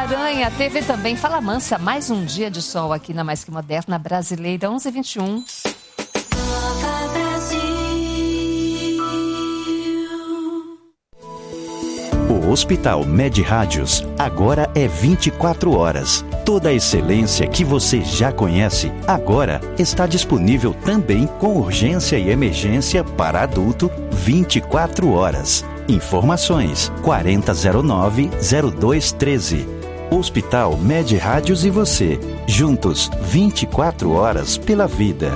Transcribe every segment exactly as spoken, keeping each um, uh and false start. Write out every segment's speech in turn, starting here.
Aranha, teve também Fala Mansa, mais um dia de sol aqui na Mais Que Moderna Brasileira, onze e vinte e um. O Hospital Med Rádios agora é vinte e quatro horas. Toda a excelência que você já conhece, agora está disponível também com urgência e emergência para adulto vinte e quatro horas. Informações quarenta zero nove zero dois treze. Hospital Med Rádios e você, juntos vinte e quatro horas pela vida.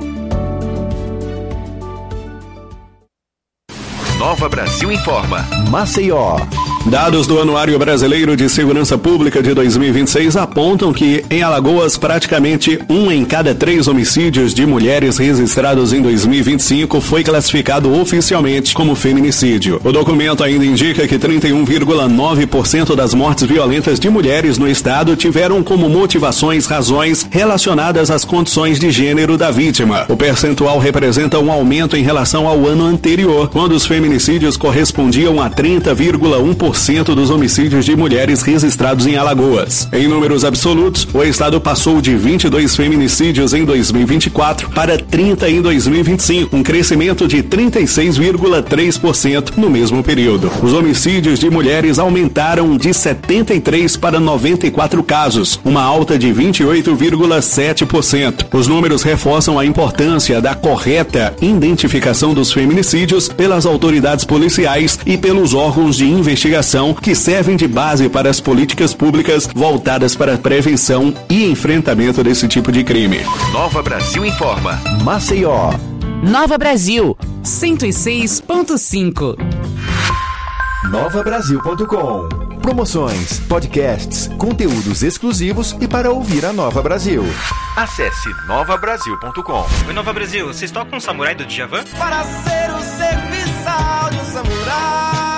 Nova Brasil Informa. Maceió. Dados do Anuário Brasileiro de Segurança Pública de dois mil e vinte e seis apontam que, em Alagoas, praticamente um em cada três homicídios de mulheres registrados em dois mil e vinte e cinco foi classificado oficialmente como feminicídio. O documento ainda indica que trinta e um vírgula nove por cento das mortes violentas de mulheres no estado tiveram como motivações razões relacionadas às condições de gênero da vítima. O percentual representa um aumento em relação ao ano anterior, quando os feminicídios correspondiam a trinta vírgula um por cento dos homicídios de mulheres registrados em Alagoas. Em números absolutos, o estado passou de vinte e dois feminicídios em dois mil e vinte e quatro para trinta em dois mil e vinte e cinco, um crescimento de trinta e seis vírgula três por cento no mesmo período. Os homicídios de mulheres aumentaram de setenta e três para noventa e quatro casos, uma alta de vinte e oito vírgula sete por cento. Os números reforçam a importância da correta identificação dos feminicídios pelas autoridades policiais e pelos órgãos de investigação que servem de base para as políticas públicas voltadas para a prevenção e enfrentamento desse tipo de crime. Nova Brasil Informa. Maceió. Nova Brasil, cento e seis ponto cinco. nova brasil ponto com. Promoções, podcasts, conteúdos exclusivos e para ouvir a Nova Brasil. Acesse nova brasil ponto com. Oi, Nova Brasil, vocês tocam o Samurai do Djavan? Para ser o serviçal de um samurai.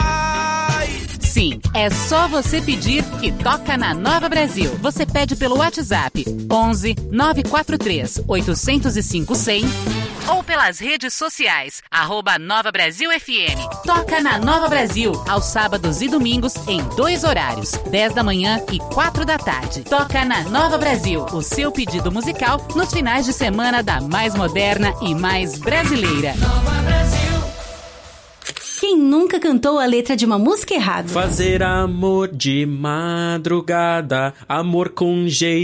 Sim, é só você pedir que toca na Nova Brasil. Você pede pelo WhatsApp onze nove quatro três oito zero cinco cem ou pelas redes sociais, arroba Nova Brasil F M. Toca na Nova Brasil, aos sábados e domingos, em dois horários, dez da manhã e quatro da tarde. Toca na Nova Brasil, o seu pedido musical nos finais de semana da mais moderna e mais brasileira. Nova Brasil. Quem nunca cantou a letra de uma música errada? Fazer amor de madrugada, amor com jeito.